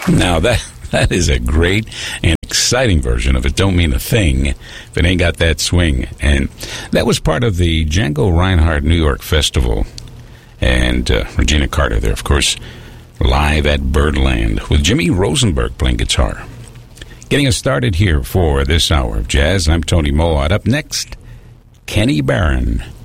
Now, that is a great and exciting version of It Don't Mean a Thing if it ain't got that swing. And that was part of the Django Reinhardt New York Festival. And Regina Carter there, of course, live at Birdland with Jimmy Rosenberg playing guitar. Getting us started here for this hour of jazz, I'm Tony Mowatt. Up next, Kenny Barron.